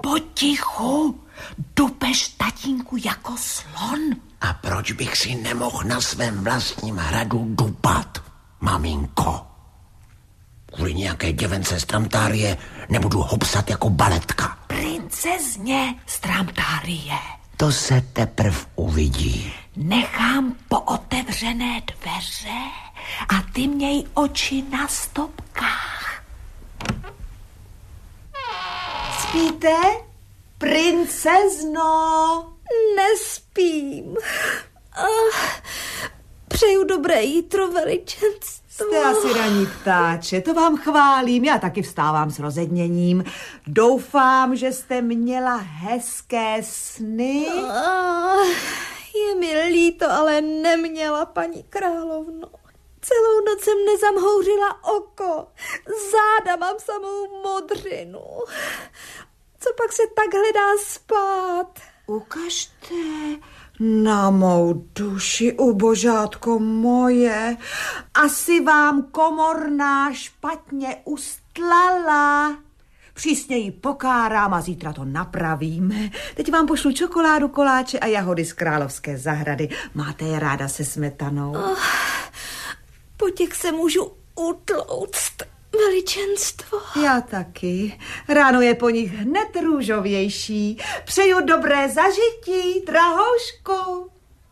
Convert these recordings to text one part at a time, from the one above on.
potichu. Dupeš, tatínku, jako slon. A proč bych si nemohl na svém vlastním hradu dupat, maminko? Kvůli nějaké děvence z Tramtárie nebudu hopsat jako baletka. Princezně z Tramtárie. To se teprv uvidí. Nechám pootevřené dveře a ty měj oči na stopkách. Spíte, princezno? Nespím. Přeju dobré jítro, veličenstvo. Jste asi raní ptáče, to vám chválím, já taky vstávám s rozedněním. Doufám, že jste měla hezké sny. Je mi líto, ale neměla, paní královno. Celou noc jsem nezamhouřila oko. Záda mám samou modřinu. Co pak se takhle dá spát? Ukažte na mou duši, ubožátko moje. Asi vám komorná špatně ustlala. Přísně ji pokárám a zítra to napravíme. Teď vám pošlu čokoládu, koláče a jahody z královské zahrady. Máte je ráda se smetanou? Po těch se můžu utlouct, veličenstvo. Já taky. Ráno je po nich hned růžovější. Přeju dobré zažití, drahoušku.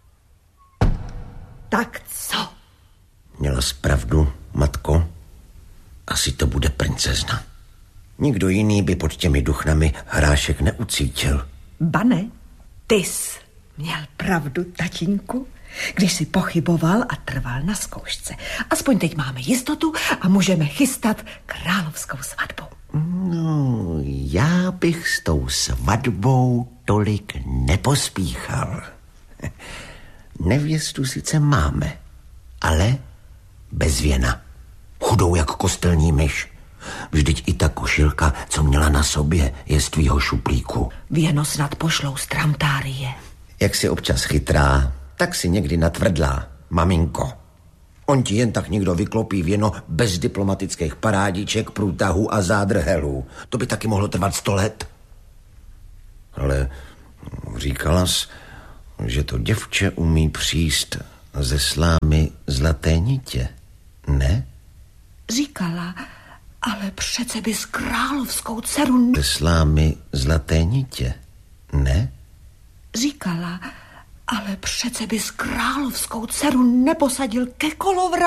Tak co? Měla jsi pravdu, matko. Asi to bude princezna. Nikdo jiný by pod těmi duchnami hrášek neucítil. Bane, ty jsi měl pravdu, tatínku, když jsi pochyboval a trval na zkoušce. Aspoň teď máme jistotu a můžeme chystat královskou svatbu. No, já bych s tou svatbou tolik nepospíchal. Nevěstu sice máme, ale bez věna. Chudou jak kostelní myš. Vždyť i ta košilka, co měla na sobě, je z tvýho šuplíku. Věno snad pošlou z Tramtárie. Jak jsi občas chytrá, tak si někdy natvrdlá, maminko. On ti jen tak někdo vyklopí věno bez diplomatických parádiček, průtahů a zádrhelů. To by taky mohlo trvat 100 let. Ale říkala jsi, že to děvče umí příst ze slámy zlaté nitě, ne? Říkala, ale přece bys královskou dceru... Ze slámy zlaté nitě, ne? Říkala, ale přece bys královskou dceru neposadil ke kolovratníku.